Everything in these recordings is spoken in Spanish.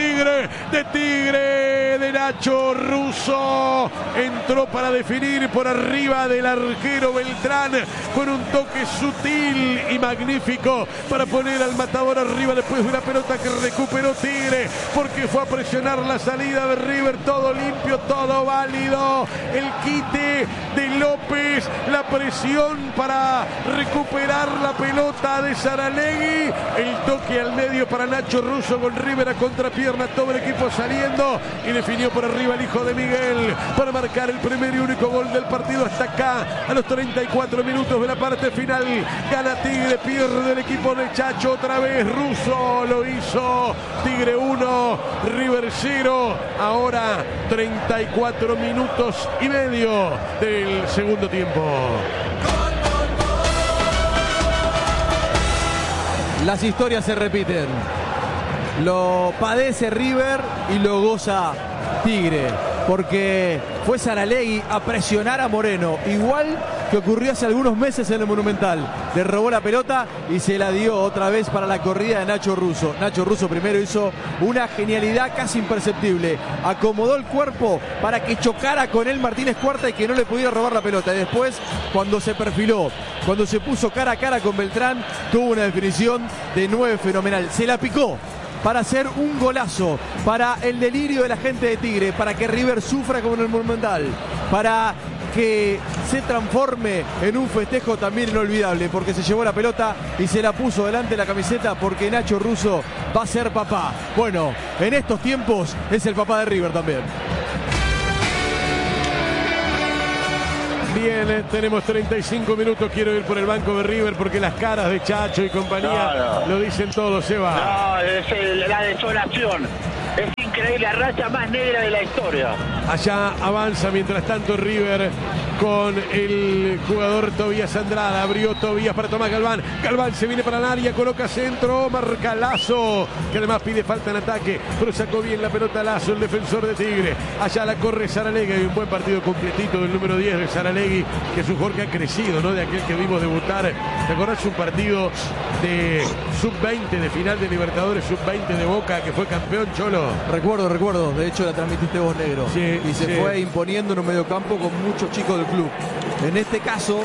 Tigre, de Nacho Russo. Entró para definir por arriba del arquero Beltrán con un toque sutil y magnífico para poner al matador arriba después de una pelota que recuperó Tigre, porque fue a presionar la salida de River. Todo limpio, todo válido. El quite de López, la presión para recuperar la pelota de Saralegui, el toque al medio para Nacho Russo con River a contrapierna, todo el equipo saliendo y definió por arriba el hijo de Miguel para marcar el primer y único gol del partido hasta acá a los 34 minutos de la parte final. Gana Tigre, pierde el equipo de Chacho otra vez. Russo lo hizo. Tigre 1, River 0. Ahora 34 minutos y medio del segundo tiempo. Las historias se repiten. Lo padece River y lo goza Tigre, porque fue Saralegui a presionar a Moreno, igual que ocurrió hace algunos meses en el Monumental. Le robó la pelota y se la dio otra vez para la corrida de Nacho Russo. Nacho Russo primero hizo una genialidad casi imperceptible. Acomodó el cuerpo para que chocara con él Martínez Cuarta y que no le pudiera robar la pelota. Y después, cuando se perfiló, cuando se puso cara a cara con Beltrán, tuvo una definición de 9 fenomenal. Se la picó para hacer un golazo, para el delirio de la gente de Tigre, para que River sufra como en el Monumental, para que se transforme en un festejo también inolvidable, porque se llevó la pelota y se la puso delante de la camiseta, porque Nacho Russo va a ser papá. Bueno, en estos tiempos es el papá de River también. Bien, tenemos 35 minutos. Quiero ir por el banco de River porque las caras de Chacho y compañía lo dicen todo. Se va. No, es la desolación. Es increíble, la racha más negra de la historia. Allá avanza mientras tanto River con el jugador Tobías Andrada. Abrió Tobías para Tomás Galván. Galván se viene para el área, coloca centro, marca Lazo, que además pide falta en ataque, pero sacó bien la pelota Lazo, el defensor de Tigre. Allá la corre Saralegui, un buen partido completito del número 10 de Saralegui, que es un jugador que ha crecido, ¿no? De aquel que vimos debutar. ¿Te acordás un partido de sub-20, de final de Libertadores sub-20 de Boca, que fue campeón, Cholo? Recuerdo, de hecho la transmitiste vos, negro. Sí, y se fue imponiendo en un mediocampo con muchos chicos del club. En este caso,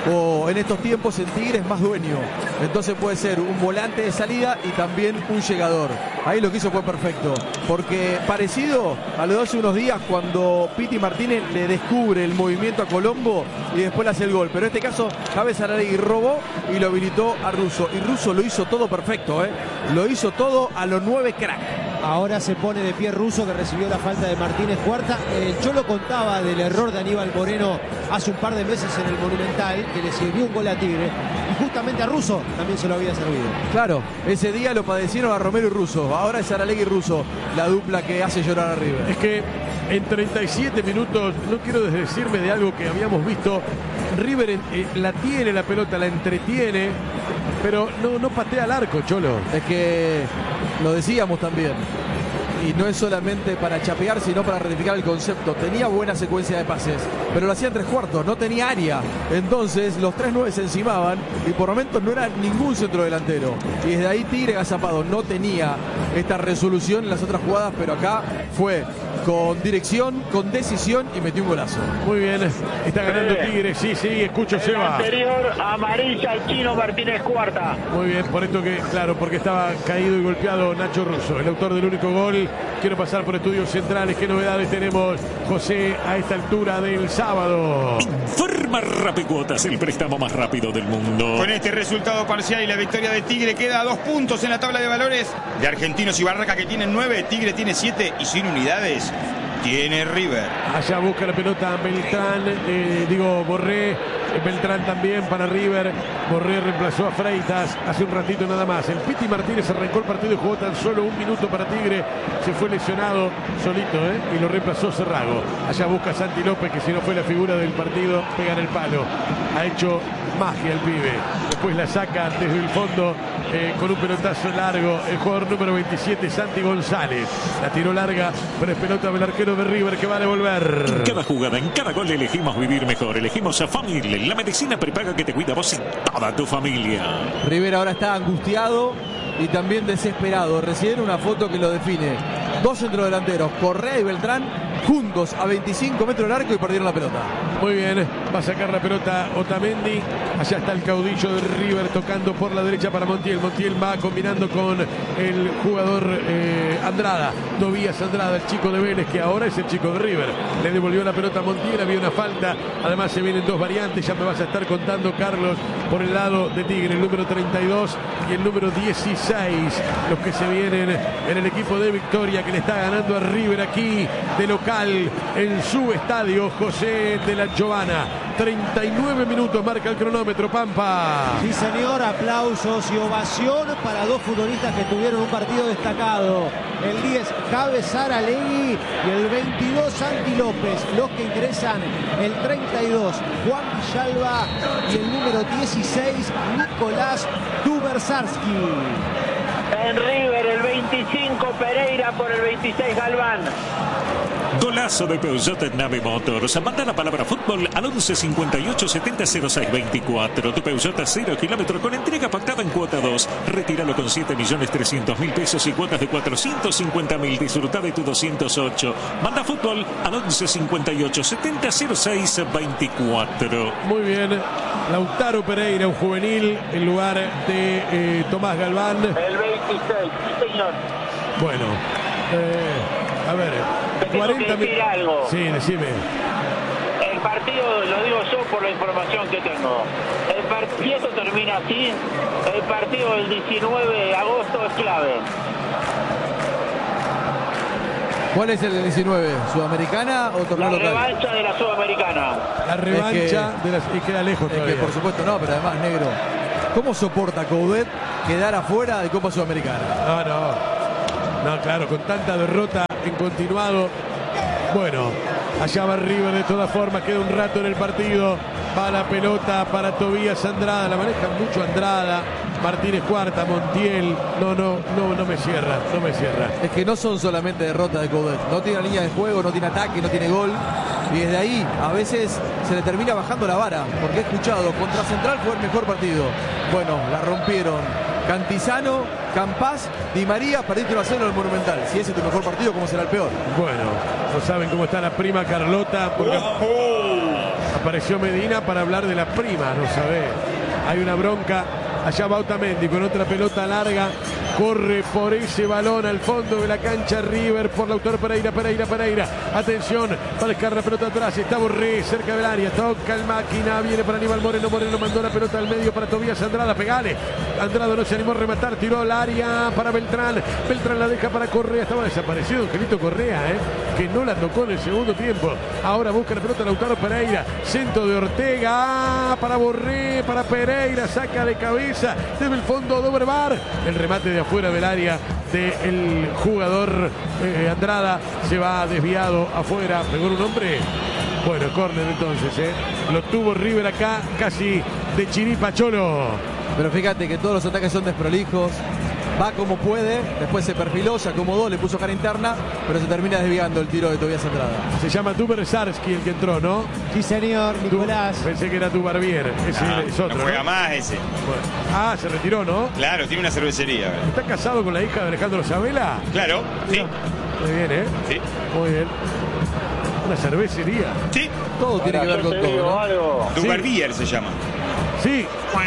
o en estos tiempos, el Tigre es más dueño. Entonces puede ser un volante de salida y también un llegador. Ahí lo que hizo fue perfecto, porque parecido a lo de hace unos días cuando Piti Martínez le descubre el movimiento a Colombo y después le hace el gol. Pero en este caso, Javier Saralegui robó y lo habilitó a Russo. Y Russo lo hizo todo perfecto, lo hizo todo a los 9 crack. Ahora se pone de pie Russo, que recibió la falta de Martínez Cuarta. Yo lo contaba del error de Aníbal Moreno hace un par de meses en el Monumental, que le sirvió un gol a Tigre. Y justamente a Russo también se lo había servido. Claro, ese día lo padecieron a Romero y Russo. Ahora es Saralegui y Russo la dupla que hace llorar a River. Es que en 37 minutos, no quiero desdecirme de algo que habíamos visto. River la tiene la pelota, la entretiene, pero no patea al arco, Cholo. Es que lo decíamos también. Y no es solamente para chapear, sino para ratificar el concepto. Tenía buena secuencia de pases, pero lo hacía en 3/4, no tenía área. Entonces los 3-9 se encimaban y por momentos no era ningún centro delantero. Y desde ahí Tigre agazapado no tenía esta resolución en las otras jugadas, pero acá fue con dirección, con decisión y metió un golazo. Muy bien, está ganando Tigre, sí, escucho Seba. Anterior, amarilla al Chino Martínez Cuarta. Muy bien, por esto que, claro, porque estaba caído y golpeado Nacho Russo, el autor del único gol. Quiero pasar por estudios centrales. ¿Qué novedades tenemos, José, a esta altura del sábado? Informa Rapicuotas, el préstamo más rápido del mundo. Con este resultado parcial y la victoria de Tigre, queda a 2 puntos en la tabla de valores de Argentinos y Barraca, que tienen 9, Tigre tiene 7 y sin unidades tiene River. Allá busca la pelota Beltrán, Borré. Beltrán también para River. Borré reemplazó a Freitas hace un ratito nada más. El Piti Martínez arrancó el partido y jugó tan solo 1 minuto para Tigre. Se fue lesionado solito, y lo reemplazó Cerrago. Allá busca Santi López, que si no fue la figura del partido, pega en el palo. Ha hecho magia el pibe. Después la saca desde el fondo con un pelotazo largo. El jugador número 27, Santi González. La tiró larga, pero es pelota del arquero de River que va a devolver. En cada jugada, en cada gol elegimos vivir mejor. Elegimos a Family, la medicina prepaga que te cuida a vos y toda tu familia. River ahora está angustiado y también desesperado. Recién una foto que lo define. dos centrodelanteros, Correa y Beltrán, juntos a 25 metros del arco y perdieron la pelota. Muy bien, va a sacar la pelota Otamendi. Allá está el caudillo de River tocando por la derecha para Montiel. Montiel va combinando con el jugador Andrada, Tobías Andrada, el chico de Vélez, que ahora es el chico de River. Le devolvió la pelota a Montiel, había una falta. Además se vienen dos variantes, ya me vas a estar contando, Carlos, por el lado de Tigre, el número 32 y el número 16, los que se vienen en el equipo de Victoria, que le está ganando a River aquí de local en su estadio José de la Giovana. 39 minutos marca el cronómetro, Pampa. Sí, señor, aplausos y ovación para dos futbolistas que tuvieron un partido destacado. El 10, Javes Saralegui, y el 22, Santi López. Los que ingresan, el 32, Juan Villalba, y el número 16, Nicolás Dubersarski. En River, el 25, Pereira, por el 26, Galván. Golazo de Peugeot Nave Motors. Manda la palabra fútbol al 11 58 70 06 24. Tu Peugeot a 0 kilómetro con entrega pactada en cuota 2. Retíralo con 7.300.000 pesos y cuotas de 450.000. Disfruta de tu 208. Manda fútbol al 11 58 70 06 24. Muy bien, Lautaro Pereira, un juvenil, en lugar de Tomás Galván. El 26, señor. Bueno, a ver, Te tengo que decir algo. Sí, decime. El partido, lo digo yo por la información que tengo. Si esto termina así, el partido del 19 de agosto es clave. ¿Cuál es el 19? ¿Sudamericana o torneo La local? revancha de la Sudamericana. La revancha y queda lejos Es todavía. que por supuesto no, pero además, negro, ¿cómo soporta Coudet quedar afuera de Copa Sudamericana? No, claro, con tanta derrota en continuado. Bueno, allá va River de todas formas, queda un rato en el partido. Va la pelota para Tobías Andrada, la maneja mucho Andrada. Martínez Cuarta, Montiel. No me cierra. Es que no son solamente derrotas de Coudet. No tiene línea de juego, no tiene ataque, no tiene gol. Y desde ahí a veces se le termina bajando la vara. Porque he escuchado, contra Central fue el mejor partido. Bueno, la rompieron Cantizano, Campás, Di María, perdiste 1-0 en el Monumental. Si ese es tu mejor partido, ¿cómo será el peor? Bueno, no saben cómo está la prima Carlota, porque apareció Medina para hablar de la prima, no sabe. Hay una bronca. Allá va Otamendi con otra pelota larga. Corre por ese balón al fondo de la cancha River por Lautaro Pereira. Atención, va a descargar la pelota atrás. Está Borré cerca del área. Toca el máquina. Viene para Aníbal Moreno. Moreno mandó la pelota al medio para Tobías Andrada. Pegale. Andrada no se animó a rematar. Tiró al área para Beltrán. Beltrán la deja para Correa. Estaba desaparecido Angelito Correa, que no la tocó en el segundo tiempo. Ahora busca la pelota Lautaro Pereira. Centro de Ortega. Para Borré. Para Pereira. Saca de cabeza. Desde el fondo Doberbar. El remate de afuera del área del jugador Andrada. Se va desviado afuera. Pegó un hombre. Bueno, córner entonces. Lo tuvo River acá casi de chiripa, Cholo. Pero fíjate que todos los ataques son desprolijos. Va como puede, después se perfiló, se acomodó, le puso cara interna, pero se termina desviando el tiro de Tobías Andrada. Se llama Dubersarski el que entró, ¿no? Sí, señor, Nicolás. Pensé que era Dubarbier. Ese es otro. No juega más ese. Bueno. Se retiró, ¿no? Claro, tiene una cervecería. ¿Está casado con la hija de Alejandro Sabela? Claro, sí. Muy bien, Sí. Muy bien. Una cervecería. Sí. Todo tiene que ver con todo, ¿no? Algo. Dubarbier se llama. Sí.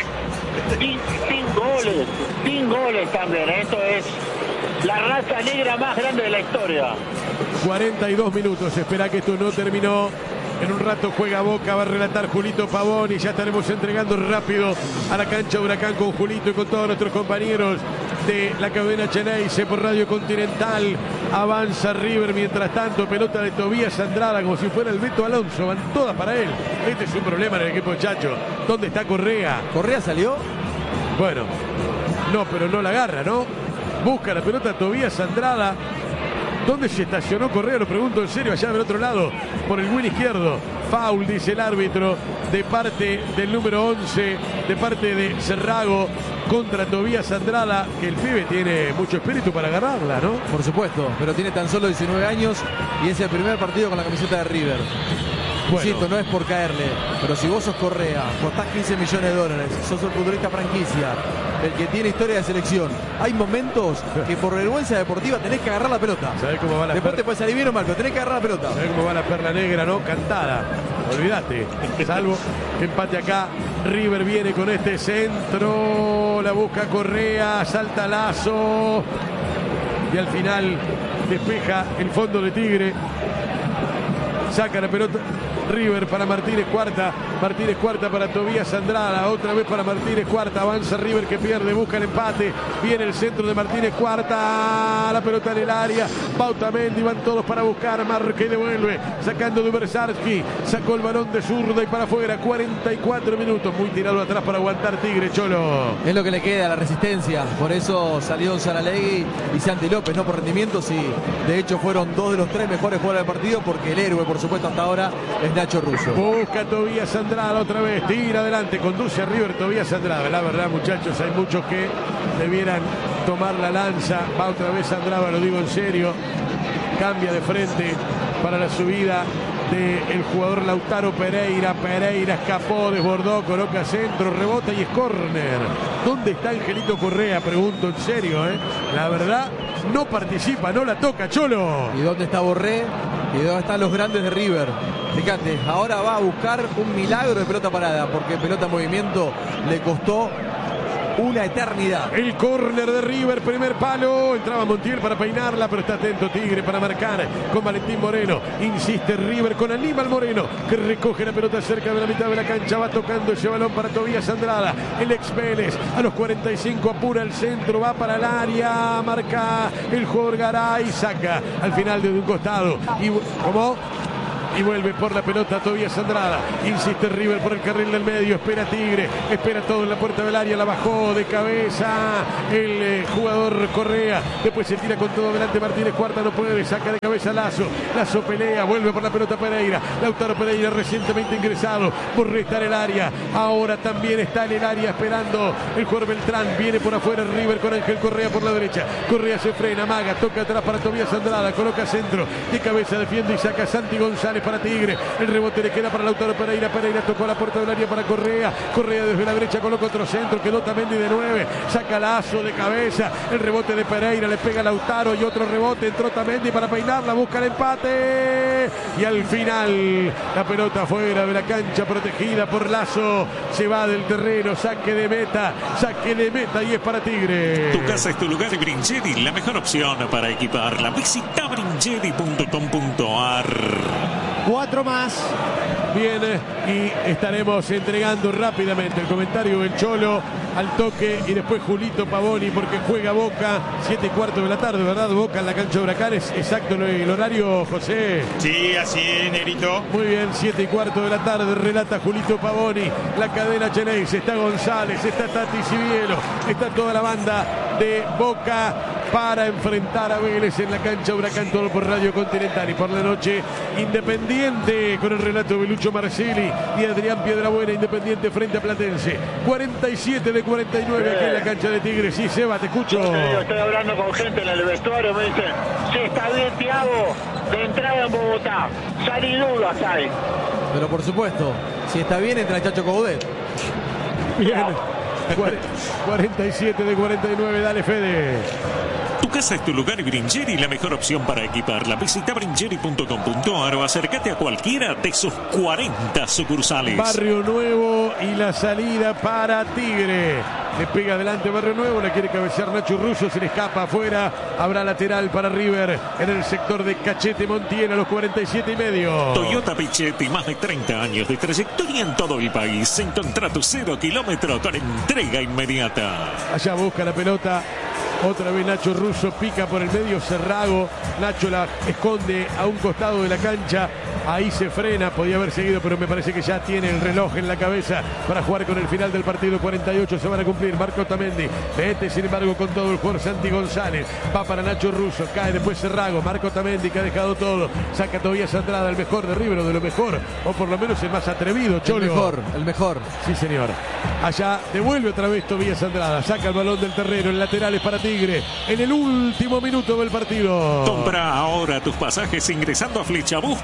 Sin goles también. Esto es la raza negra más grande de la historia. 42 minutos. Espera que esto no terminó. En un rato juega Boca, va a relatar Julito Pavón y ya estaremos entregando rápido a la cancha Huracán con Julito y con todos nuestros compañeros de la cadena Cheneise por Radio Continental. Avanza River, mientras tanto pelota de Tobías Andrada como si fuera el Beto Alonso, van todas para él. Este es un problema en el equipo de Chacho. ¿Dónde está Correa? ¿Correa salió? Bueno, no, pero no la agarra, ¿no? Busca la pelota Tobías Andrada. ¿Dónde se estacionó Correa? Lo pregunto en serio, allá del otro lado, por el win izquierdo. Foul, dice el árbitro, de parte del número 11, de parte de Cerrago, contra Tobías Andrada, que el pibe tiene mucho espíritu para agarrarla, ¿no? Por supuesto, pero tiene tan solo 19 años y es el primer partido con la camiseta de River. Bueno. Insisto, no es por caerle, pero si vos sos Correa, costás 15 millones de dólares, sos el futbolista franquicia, el que tiene historia de selección, hay momentos que por vergüenza deportiva tenés que agarrar la pelota. ¿Sabés cómo va la Después te puede salir bien o mal, pero tenés que agarrar la pelota. ¿Sabés cómo va la perla negra, no? Cantada. Olvídate. Salvo que empate acá. River viene con este centro. La busca Correa. Salta Lazo. Y al final despeja el fondo de Tigre. Saca la pelota River para Martínez Cuarta. Martínez Cuarta para Tobías Andrada. Otra vez para Martínez Cuarta. Avanza River que pierde. Busca el empate. Viene el centro de Martínez Cuarta. La pelota en el área. Bautamendi. Van todos para buscar. Marque devuelve. Sacando de Bersarsky. Sacó el balón de zurda y para afuera. 44 minutos. Muy tirado atrás para aguantar Tigre, Cholo. Es lo que le queda a la resistencia. Por eso salió Saralegui y Santi López. No por rendimientos. Y de hecho fueron 2 de los 3 mejores jugadores del partido. Porque el héroe, por supuesto, hasta ahora es Nacho Russo. Busca Tobías Andrada otra vez, tira adelante, conduce a River Tobías Andrada. La verdad, muchachos, hay muchos que debieran tomar la lanza. Va otra vez Andrada, lo digo en serio. Cambia de frente para la subida del jugador Lautaro Pereira. Pereira escapó, desbordó, coloca centro, rebota y es córner. ¿Dónde está Angelito Correa? Pregunto en serio, La verdad, no participa, no la toca, Cholo. ¿Y dónde está Borré? ¿Y dónde están los grandes de River? Fíjate, ahora va a buscar un milagro de pelota parada, porque pelota en movimiento le costó una eternidad. El córner de River, primer palo. Entraba Montiel para peinarla, pero está atento Tigre para marcar con Valentín Moreno. Insiste River con Aníbal Moreno, que recoge la pelota cerca de la mitad de la cancha. Va tocando ese balón para Tobías Andrada. El ex Vélez a los 45 apura el centro, va para el área. Marca el jugador Garay, saca al final de un costado. Y ¿cómo? Y vuelve por la pelota Tobías Andrada. Insiste River por el carril del medio. Espera Tigre. Espera todo en la puerta del área. La bajó de cabeza el jugador Correa. Después se tira con todo adelante Martínez Cuarta. No puede. Saca de cabeza Lazo. Lazo pelea. Vuelve por la pelota Pereira. Lautaro Pereira recientemente ingresado. Borré está en el área. Ahora también está en el área esperando el jugador Beltrán. Viene por afuera River con Ángel Correa por la derecha. Correa se frena. Amaga. Toca atrás para Tobías Andrada. Coloca centro. De cabeza defiende y saca Santi González para Tigre. El rebote le queda para Lautaro Pereira. Pereira tocó la puerta del área para Correa. Correa desde la derecha coloca otro centro. Quedó Otamendi de 9. Saca Lazo de cabeza. El rebote de Pereira. Le pega Lautaro y otro rebote. Entró Otamendi para peinarla. Busca el empate. Y al final la pelota fuera de la cancha protegida por Lazo. Se va del terreno. Saque de meta. Saque de meta y es para Tigre. Tu casa es tu lugar y Brincheri, la mejor opción para equiparla. Visita brincheri.com.ar. 4 más. Viene y estaremos entregando rápidamente el comentario del Cholo al toque y después Julito Pavoni porque juega Boca 7:15 de la tarde, ¿verdad? Boca en la cancha de Huracanes. Exacto el horario, José. Sí, así es, Negrito. Muy bien, 7:15 de la tarde, relata Julito Pavoni. La cadena Cheneis, está González, está Tati Civielo, está toda la banda de Boca para enfrentar a Vélez en la cancha Huracán, todo por Radio Continental. Y por la noche, Independiente con el relato de Lucho Marcelli y Adrián Piedrabuena. Independiente frente a Platense. 47 de 49 aquí en la cancha de Tigres. Sí, Seba, te escucho. Estoy hablando con gente en el vestuario, me dicen, sí, está bien, Thiago, de entrada en Bogotá. Salí dudas hay. Pero por supuesto, si está bien, entra el Chacho Coudet. Bien. 47 de 49, dale Fede. Tu casa es tu lugar y Brincheri, la mejor opción para equiparla. Visita brincheri.com.ar o acércate a cualquiera de sus 40 sucursales. Barrio Nuevo y la salida para Tigre. Le pega adelante Barrio Nuevo, la quiere cabecear Nacho Russo, se le escapa afuera. Habrá lateral para River en el sector de Cachete Montiel a los 47,5. Toyota Pichetti, más de 30 años de trayectoria en todo el país. Encontrá tu 0 kilómetro con entrega inmediata. Allá busca la pelota. Otra vez Nacho Russo pica por el medio, Cerrago. Nacho la esconde a un costado de la cancha. Ahí se frena, podía haber seguido, pero me parece que ya tiene el reloj en la cabeza para jugar con el final del partido. 48 se van a cumplir. Marco Otamendi mete, sin embargo, con todo el jugador Santi González. Va para Nacho Russo, cae después Cerrago. Marco Otamendi que ha dejado todo. Saca Tobías Andrada, el mejor de River, o de lo mejor, o por lo menos el más atrevido, Cholo. El mejor. Sí, señor. Allá devuelve otra vez Tobías Andrada. Saca el balón del terreno. El lateral es para Tigre en el último minuto del partido. Compra ahora tus pasajes ingresando a flechabus.com.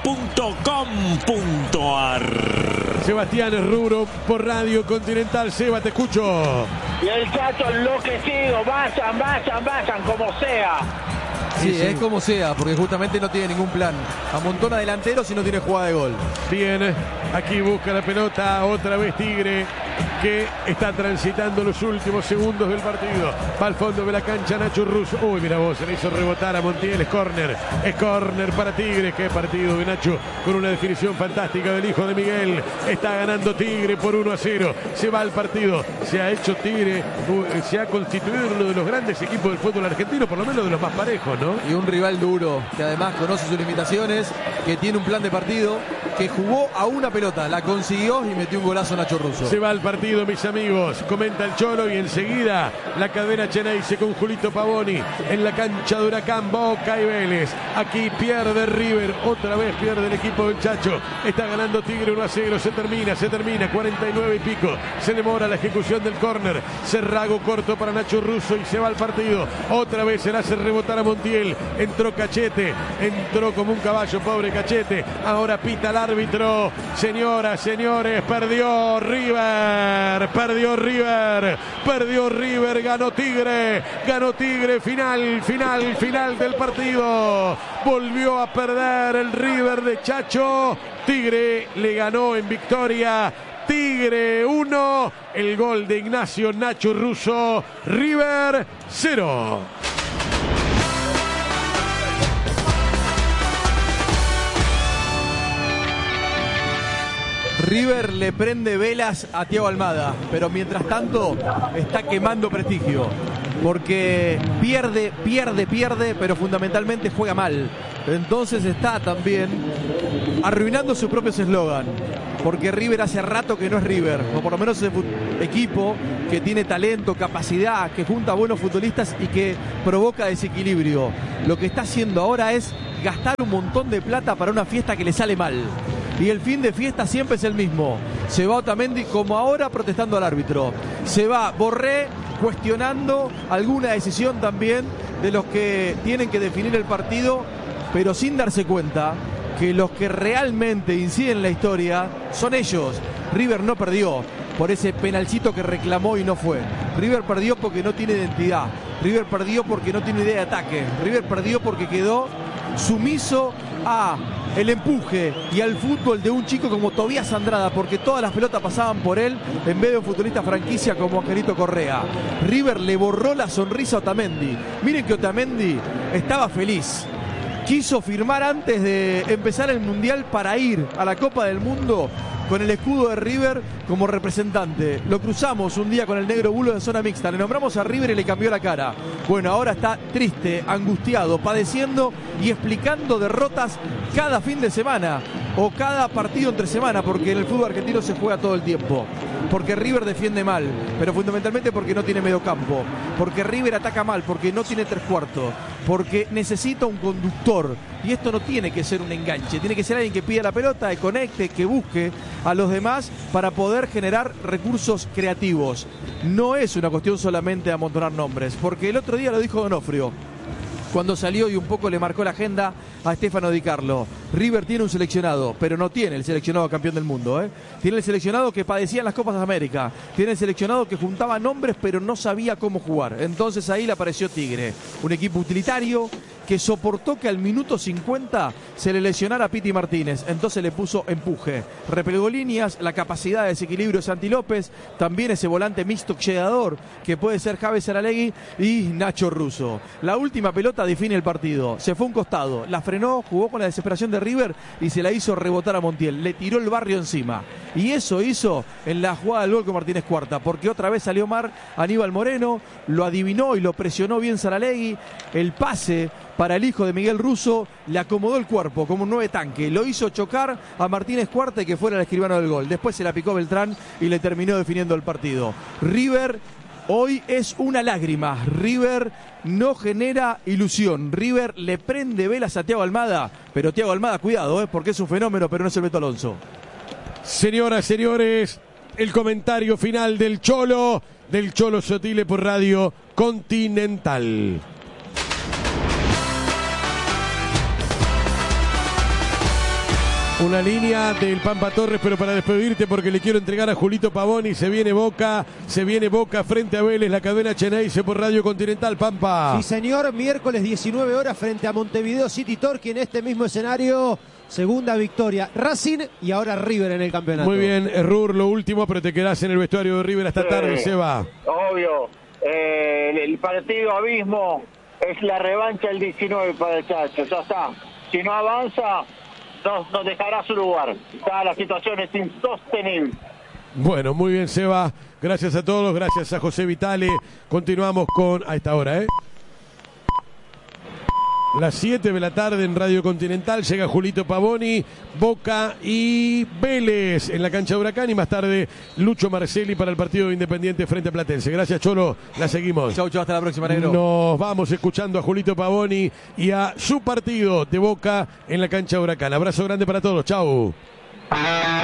Sebastián Rubro por Radio Continental. Seba, te escucho. Y el Chacho enloquecido, vayan, como sea. Sí, es como sea, porque justamente no tiene ningún plan. Amontona delanteros y no tiene jugada de gol. Bien, aquí busca la pelota otra vez Tigre, que está transitando los últimos segundos del partido. Va al fondo de la cancha Nacho Russo. Uy, mira vos, se le hizo rebotar a Montiel. Es córner para Tigre. Qué partido de Nacho, con una definición fantástica del hijo de Miguel. Está ganando Tigre por 1-0. Se va al partido. Se ha hecho Tigre, se ha constituido en uno de los grandes equipos del fútbol argentino, por lo menos de los más parejos, ¿no? Y un rival duro, que además conoce sus limitaciones, que tiene un plan de partido, que jugó a una pelota, la consiguió y metió un golazo Nacho Russo. Se va al partido, mis amigos. Comenta el Cholo y enseguida la cadena Cheneise con Julito Pavoni en la cancha de Huracán, Boca y Vélez. Aquí pierde River, otra vez pierde el equipo del Chacho. Está ganando Tigre 1-0, se termina, 49 y pico. Se demora la ejecución del córner. Cerrago corto para Nacho Russo y se va al partido. Otra vez se le hace rebotar a Montiel. Entró Cachete, entró como un caballo, pobre Cachete. Ahora pita el árbitro. Señoras, señores, perdió River, ganó Tigre, final del partido. Volvió a perder el River de Chacho. Tigre le ganó en victoria. Tigre 1, el gol de Ignacio Nacho Russo. River 0. River le prende velas a Thiago Almada, pero mientras tanto está quemando prestigio, porque pierde, pero fundamentalmente juega mal. Entonces está también arruinando sus propios eslogan, porque River hace rato que no es River, o por lo menos es un equipo que tiene talento, capacidad, que junta buenos futbolistas y que provoca desequilibrio. Lo que está haciendo ahora es gastar un montón de plata para una fiesta que le sale mal. Y el fin de fiesta siempre es el mismo. Se va Otamendi como ahora protestando al árbitro. Se va Borré cuestionando alguna decisión también de los que tienen que definir el partido, pero sin darse cuenta que los que realmente inciden en la historia son ellos. River no perdió por ese penalcito que reclamó y no fue. River perdió porque no tiene identidad. River perdió porque no tiene idea de ataque. River perdió porque quedó sumiso a el empuje y al fútbol de un chico como Tobías Andrada, porque todas las pelotas pasaban por él en vez de un futbolista franquicia como Angelito Correa. River le borró la sonrisa a Otamendi. Miren que Otamendi estaba feliz. Quiso firmar antes de empezar el Mundial para ir a la Copa del Mundo con el escudo de River como representante. Lo cruzamos un día con el negro bulo de zona mixta, le nombramos a River y le cambió la cara. Bueno, ahora está triste, angustiado, padeciendo y explicando derrotas cada fin de semana o cada partido entre semana, porque en el fútbol argentino se juega todo el tiempo. Porque River defiende mal, pero fundamentalmente porque no tiene mediocampo, porque River ataca mal, porque no tiene tres cuartos, porque necesita un conductor. Y esto no tiene que ser un enganche, tiene que ser alguien que pida la pelota, que conecte, que busque a los demás para poder generar recursos creativos. No es una cuestión solamente de amontonar nombres, porque el otro día lo dijo Donofrio cuando salió y un poco le marcó la agenda a Stefano Di Carlo. River tiene un seleccionado, pero no tiene el seleccionado campeón del mundo, ¿eh? Tiene el seleccionado que padecía en las Copas de América. Tiene el seleccionado que juntaba nombres, pero no sabía cómo jugar. Entonces ahí le apareció Tigre, un equipo utilitario que soportó que al minuto 50 se le lesionara a Piti Martínez. Entonces le puso empuje, replegó líneas, la capacidad de desequilibrio de Santi López, también ese volante mixto llegador que puede ser Javes Saralegui y Nacho Russo. La última pelota define el partido, se fue a un costado, la frenó, jugó con la desesperación de River y se la hizo rebotar a Montiel, le tiró el barrio encima. Y eso hizo en la jugada del gol con Martínez Cuarta, porque otra vez salió mal Aníbal Moreno, lo adivinó y lo presionó bien Saralegui, el pase para el hijo de Miguel Russo, le acomodó el cuerpo como un 9 tanque, lo hizo chocar a Martínez Cuarta y que fuera el escribano del gol. Después se la picó Beltrán y le terminó definiendo el partido. River hoy es una lágrima, River no genera ilusión, River le prende velas a Thiago Almada, pero Thiago Almada, cuidado, porque es un fenómeno, pero no es el Beto Alonso. Señoras, señores, el comentario final del Cholo Sotile por Radio Continental. Una línea del Pampa Torres, pero para despedirte porque le quiero entregar a Julito Pavoni. Se viene Boca frente a Vélez, la cadena Ceneice por Radio Continental, Pampa. Sí, señor, miércoles 19 horas frente a Montevideo City Torque en este mismo escenario. Segunda victoria, Racing y ahora River en el campeonato. Muy bien, Rur, lo último, pero te quedás en el vestuario de River hasta tarde, Seba. Obvio, el partido abismo es la revancha del 19 para el Chacho, ya está. Si no avanza, nos dejará su lugar. Ya la situación es insostenible. Bueno, muy bien, Seba. Gracias a todos, gracias a José Vitale. Continuamos a esta hora, Las 7 de la tarde en Radio Continental llega Julito Pavoni, Boca y Vélez en la cancha de Huracán y más tarde Lucho Marcelli para el partido de Independiente frente a Platense. Gracias, Cholo, la seguimos. Chau, hasta la próxima, negro. Nos vamos escuchando a Julito Pavoni y a su partido de Boca en la cancha de Huracán. Abrazo grande para todos, chau.